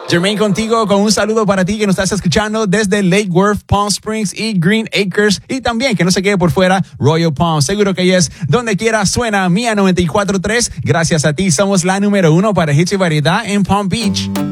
Jermaine contigo con un saludo para ti que nos estás escuchando desde Lake Worth, Palm Springs y Green Acres. Y también que no se quede por fuera Royal Palm. Seguro que es donde quiera suena Mía 94.3. Gracias a ti somos la número 1 para hits y variedad en Palm Beach.